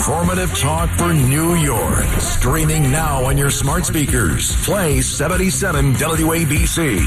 Informative talk for New York. Streaming now on your smart speakers. Play 77 WABC.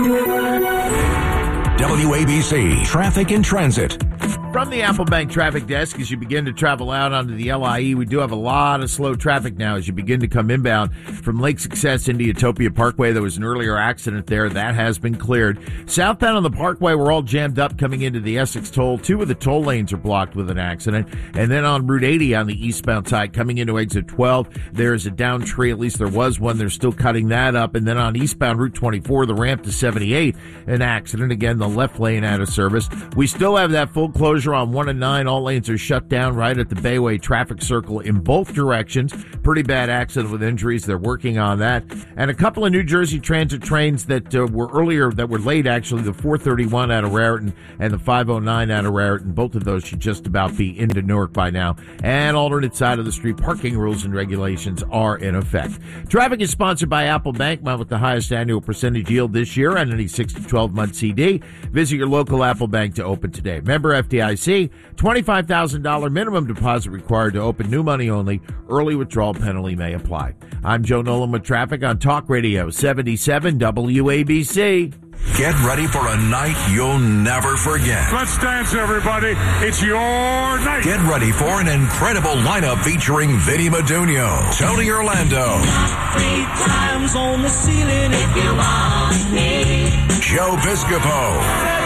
WABC Traffic and Transit. From the Apple Bank Traffic Desk, as you begin to travel out onto the LIE, we do have a lot of slow traffic now as you begin to come inbound from Lake Success into Utopia Parkway. There was an earlier accident there. That has been cleared. Southbound on the Parkway, we're all jammed up coming into the Essex toll. 2 of the toll lanes are blocked with an accident. And then on Route 80 on the eastbound side, coming into exit 12, there's a down tree. At least there was one. They're still cutting that up. And then on eastbound Route 24, the ramp to 78, an accident. Again, the left lane out of service. We still have that full closure on 1 and 9. All lanes are shut down right at the Bayway traffic circle in both directions. Pretty bad accident with injuries. They're working on that. And a couple of New Jersey Transit trains that were late, actually, the 431 out of Raritan and the 509 out of Raritan. Both of those should just about be into Newark by now. And alternate side of the street parking rules and regulations are in effect. Traffic is sponsored by Apple Bank, one with the highest annual percentage yield this year on any 6 to 12-month CD. Visit your local Apple Bank to open today. Member FDIC, $25,000 minimum deposit required to open, new money only. Early withdrawal penalty may apply. I'm Joe Nolan with traffic on Talk Radio 77 WABC. Get ready for a night you'll never forget. Let's dance, everybody. It's your night. Get ready for an incredible lineup featuring Vinny Madunio, Tony Orlando, 3 times on the ceiling if you want me, Joe Piscopo,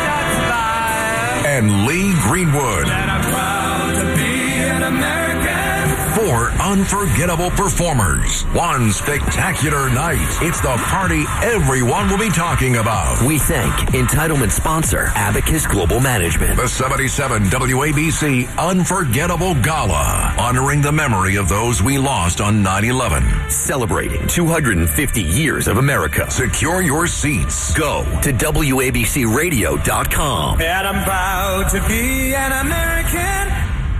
and Lee Greenwood. and I'm proud to be an American. 4 unforgettable performers. 1 spectacular night. It's the party everyone will be talking about. We thank entitlement sponsor Abacus Global Management. The 77 WABC Unforgettable Gala, honoring the memory of those we lost on 9/11. Celebrating 250 years of America. Secure your seats. Go to WABCRadio.com. And I'm proud to be an American.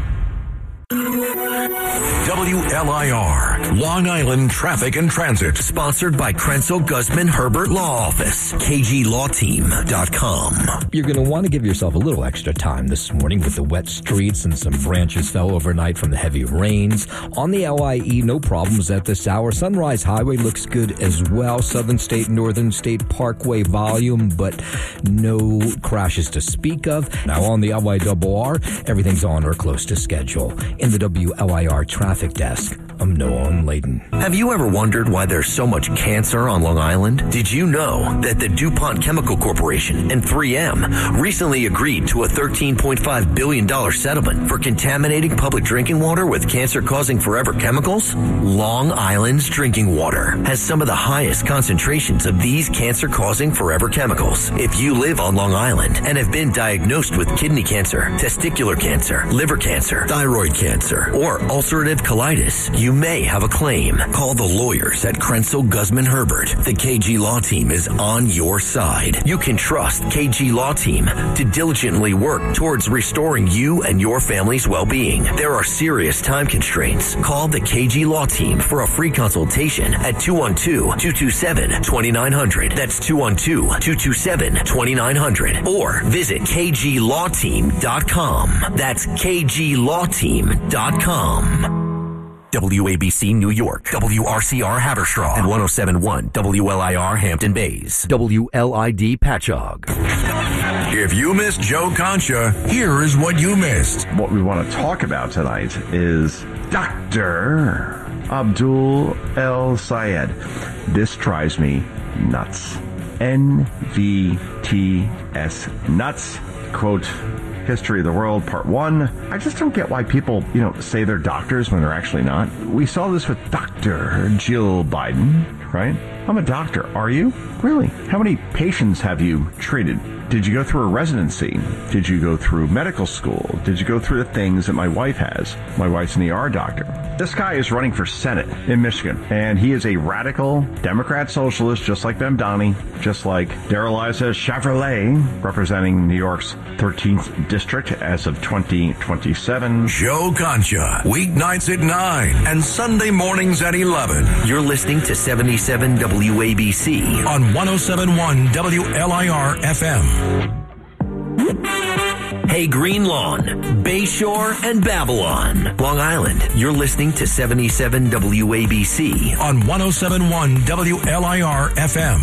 WLIR, Long Island Traffic and Transit. Sponsored by Krenzel Guzman Herbert Law Office. KGLawTeam.com. You're going to want to give yourself a little extra time this morning with the wet streets, and some branches fell overnight from the heavy rains. On the LIE, no problems at this hour. Sunrise Highway looks good as well. Southern State, Northern State Parkway volume, but no crashes to speak of. Now on the LIRR, everything's on or close to schedule. In the WLIR Traffic Desk, I'm Noah Layden. Have you ever wondered why there's so much cancer on Long Island? Did you know that the DuPont Chemical Corporation and 3M recently agreed to a $13.5 billion settlement for contaminating public drinking water with cancer-causing forever chemicals? Long Island's drinking water has some of the highest concentrations of these cancer-causing forever chemicals. If you live on Long Island and have been diagnosed with kidney cancer, testicular cancer, liver cancer, thyroid cancer, or ulcerative colitis, you may have a claim. Call the lawyers at Krenzel Guzman Herbert. The KG Law Team is on your side. You can trust KG Law Team to diligently work towards restoring you and your family's well-being. There are serious time constraints. Call the KG Law Team for a free consultation at 212-227-2900. That's 212-227-2900. Or visit KGLawTeam.com. That's KGLawTeam.com. WABC New York, WRCR Haverstraw, and 107.1 WLIR Hampton Bays, WLID Patchogue. If you missed Joe Concha, here is what you missed. What we want to talk about tonight is Dr. Abdul El Sayed. This drives me nuts. NVTS nuts. Quote, History of the World, Part 1. I just don't get why people, say they're doctors when they're actually not. We saw this with Dr. Jill Biden, right? I'm a doctor. Are you? Really? How many patients have you treated? Did you go through a residency? Did you go through medical school? Did you go through the things that my wife has? My wife's an ER doctor. This guy is running for Senate in Michigan, and he is a radical Democrat socialist, just like Bemdani, just like Darrell-Eliza Chevrolet, representing New York's 13th district as of 2027. Joe Concha, weeknights at 9 and Sunday mornings at 11. You're listening to 77 WABC on 107.1 WLIR FM. Hey Green Lawn, Bayshore, and Babylon. Long Island, you're listening to 77 WABC on 107.1 WLIR FM.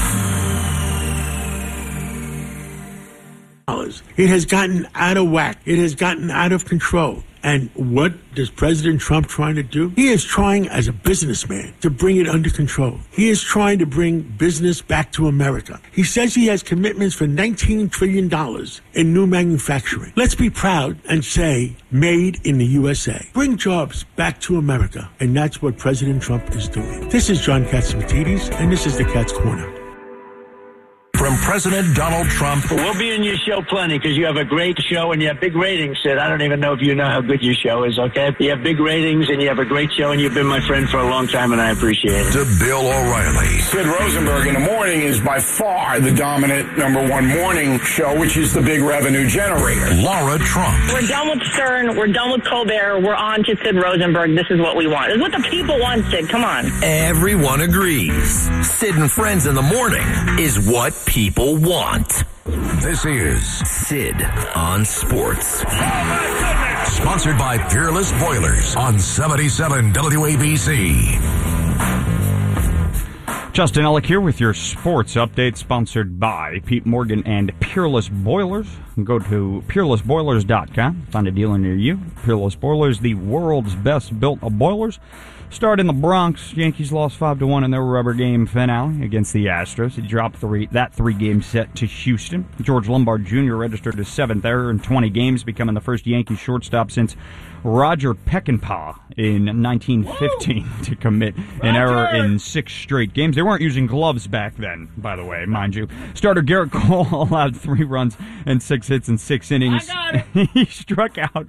It has gotten out of whack. It has gotten out of control. And what is President Trump trying to do? He is trying, as a businessman, to bring it under control. He is trying to bring business back to America. He says he has commitments for $19 trillion in new manufacturing. Let's be proud and say, made in the USA. Bring jobs back to America. And that's what President Trump is doing. This is John Katsimatidis, and this is the Cat's Corner. From President Donald Trump. We'll be in your show plenty because you have a great show and you have big ratings, Sid. I don't even know if you know how good your show is, okay? You have big ratings and you have a great show and you've been my friend for a long time and I appreciate it. To Bill O'Reilly. Sid Rosenberg in the morning is by far the dominant number one morning show, which is the big revenue generator. Laura Trump. We're done with Stern. We're done with Colbert. We're on to Sid Rosenberg. This is what we want. This is what the people want, Sid. Come on. Everyone agrees. Sid and Friends in the morning is what people want. This is Sid on Sports. Oh my goodness! Sponsored by Peerless Boilers on 77 WABC. Justin Ellick here with your sports update, sponsored by Pete Morgan and Peerless Boilers. Go to peerlessboilers.com. Find a dealer near you. Peerless Boilers, the world's best built boilers. Start in the Bronx. Yankees lost 5-1 in their rubber game finale against the Astros. It dropped that three-game set to Houston. George Lombard Jr. registered his 7th error in 20 games, becoming the first Yankee shortstop since Roger Peckinpah in 1915 to commit an error in 6 straight games. They weren't using gloves back then, by the way, mind you. Starter Garrett Cole allowed 3 runs and 6 hits in 6 innings. He struck out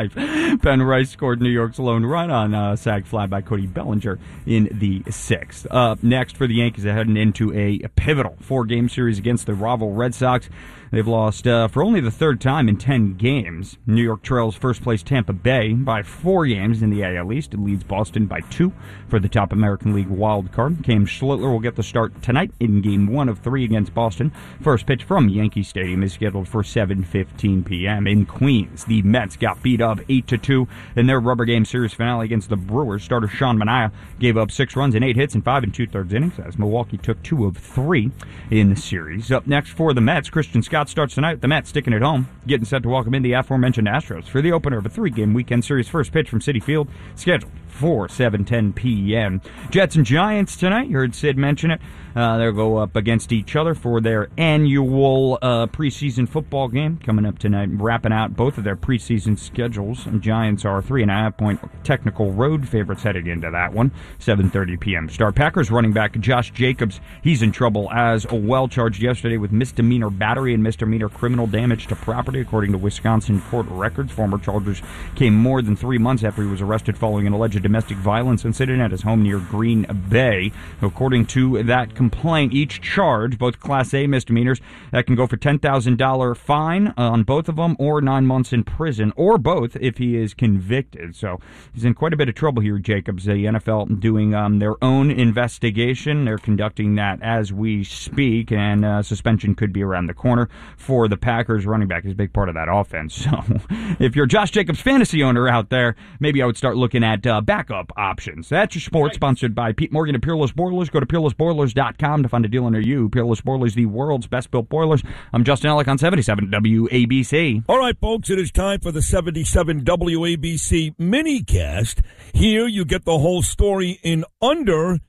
5. Ben Rice scored New York's lone run on a sac fly by Cody Bellinger in the 6th. Next for the Yankees, they're heading into a pivotal 4-game series against the rival Red Sox. They've lost for only the 3rd time in 10 games. New York trails first-place Tampa Bay by 4 games in the AL East. It leads Boston by 2 for the top American League wild card. Cam Schlittler will get the start tonight in Game 1 of 3 against Boston. First pitch from Yankee Stadium is scheduled for 7:15 p.m. in Queens. The Mets got beat up 8-2 in their rubber game series finale against the Brewers. Starter Sean Manaea gave up 6 runs and 8 hits in 5 2/3 innings as Milwaukee took 2 of 3 in the series. Up next for the Mets, Christian Scott starts tonight with the Mets sticking at home, getting set to welcome in the aforementioned Astros for the opener of a 3-game weekend series. First pitch from Citi Field, scheduled for 7:10 p.m. Jets and Giants tonight. You heard Sid mention it. They'll go up against each other for their annual preseason football game coming up tonight, wrapping out both of their preseason schedules. Giants are 3.5-point technical road favorites heading into that one, 7:30 p.m. start. Packers running back Josh Jacobs, he's in trouble as well, charged yesterday with misdemeanor battery and misdemeanor criminal damage to property, according to Wisconsin court records. Former charges came more than 3 months after he was arrested following an alleged domestic violence incident at his home near Green Bay. According to that complaint, each charge, both Class A misdemeanors, that can go for $10,000 fine on both of them or 9 months in prison, or both if he is convicted. So he's in quite a bit of trouble here, Jacobs. The NFL doing their own investigation. They're conducting that as we speak, and suspension could be around the corner for the Packers. Running back is a big part of that offense. So if you're a Josh Jacobs fantasy owner out there, maybe I would start looking at backup options. That's your sports, sponsored by Pete Morgan and Peerless Boilers. Go to peerlessboilers.com to find a dealer near you. Peerless Boilers, the world's best built boilers. I'm Justin Ellick on 77 WABC. All right, folks, it is time for the 77 WABC minicast. Here you get the whole story in under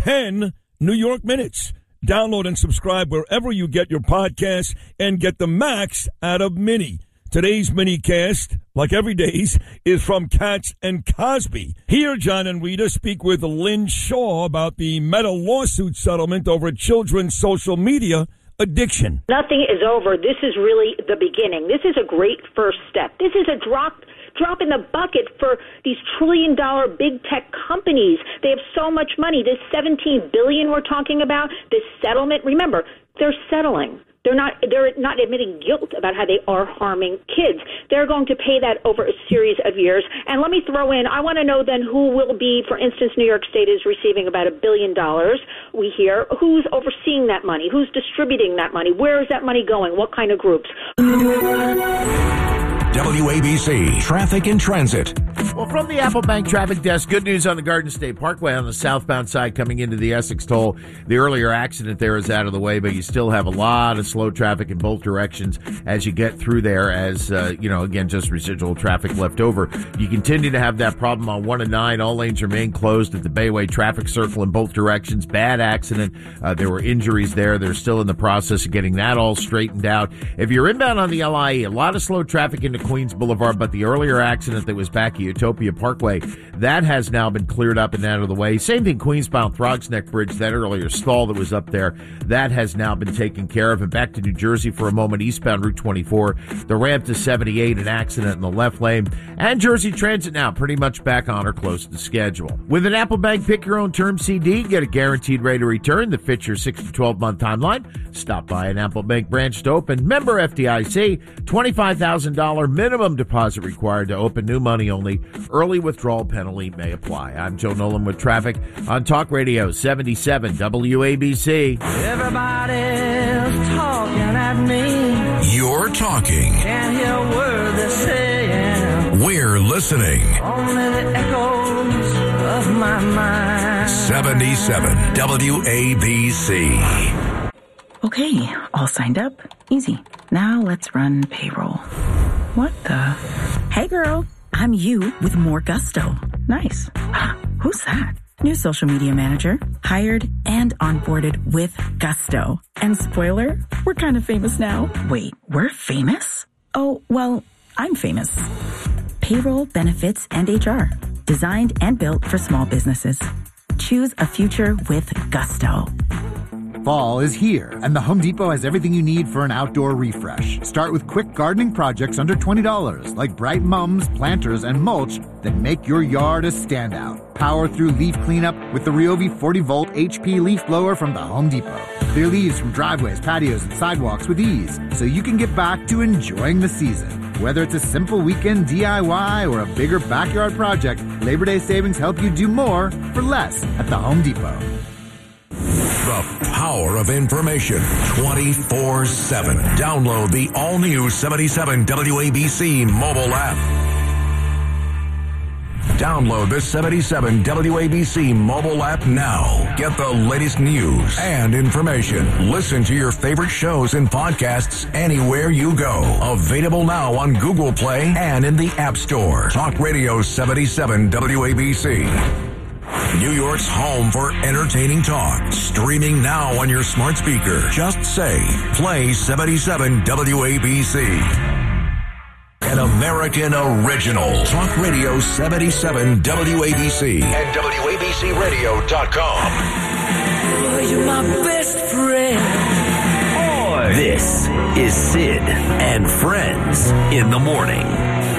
10 New York minutes. Download and subscribe wherever you get your podcasts and get the max out of Mini. Today's minicast, like every day's, is from Katz and Cosby. Here, John and Rita speak with Lynn Shaw about the meta lawsuit settlement over children's social media addiction. Nothing is over. This is really the beginning. This is a great first step. This is a drop in the bucket for these trillion-dollar big tech companies. They have so much money. This $17 billion we're talking about, this settlement, remember, they're settling. They're not admitting guilt about how they are harming kids. They're going to pay that over a series of years. And let me throw in, I want to know then who will be, for instance, New York State is receiving about $1 billion, we hear. Who's overseeing that money? Who's distributing that money? Where is that money going? What kind of groups? WABC Traffic and Transit. Well, from the Apple Bank Traffic Desk, good news on the Garden State Parkway on the southbound side coming into the Essex toll. The earlier accident there is out of the way, but you still have a lot of slow traffic in both directions as you get through there as, again, just residual traffic left over. You continue to have that problem on 1 and 9. All lanes remain closed at the Bayway traffic circle in both directions. Bad accident. There were injuries there. They're still in the process of getting that all straightened out. If you're inbound on the LIE, a lot of slow traffic into Queens Boulevard, but the earlier accident that was back at Utopia Parkway, that has now been cleared up and out of the way. Same thing, Queensbound Throgs Neck Bridge, that earlier stall that was up there, that has now been taken care of. And back to New Jersey for a moment, eastbound Route 24, the ramp to 78, an accident in the left lane, and Jersey Transit now pretty much back on or close to schedule. With an Apple Bank Pick Your Own Term CD, get a guaranteed rate of return that fits your 6 to 12-month timeline. Stop by an Apple Bank branch to open. Member FDIC, $25,000 minimum deposit required to open, new money only. Early withdrawal penalty may apply. I'm Joe Nolan with traffic on Talk Radio 77 WABC. Everybody's talking at me. You're talking. Can't hear a word they're saying. We're listening. Only the echoes of my mind. 77 WABC. Okay, all signed up. Easy. Now let's run payroll. What the? Hey girl, I'm you with more gusto. Nice. Who's that? New social media manager, hired and onboarded with gusto. And spoiler, we're kind of famous now. Wait, we're famous? Oh, well, I'm famous. Payroll, benefits, and HR. Designed and built for small businesses. Choose a future with gusto. Fall is here, and the Home Depot has everything you need for an outdoor refresh. Start with quick gardening projects under $20, like bright mums, planters, and mulch that make your yard a standout. Power through leaf cleanup with the Ryobi 40-volt HP leaf blower from the Home Depot. Clear leaves from driveways, patios, and sidewalks with ease, so you can get back to enjoying the season. Whether it's a simple weekend DIY or a bigger backyard project, Labor Day savings help you do more for less at the Home Depot. The power of information 24/7. Download the all-new 77 WABC mobile app. Download the 77 WABC mobile app now. Get the latest news and information. Listen to your favorite shows and podcasts anywhere you go. Available now on Google Play and in the App Store. Talk Radio 77 WABC. New York's home for entertaining talk. Streaming now on your smart speaker. Just say, play 77 WABC. An American original. Talk Radio 77 WABC. And WABCRadio.com. Oh, you're my best friend. This is Sid and Friends in the Morning.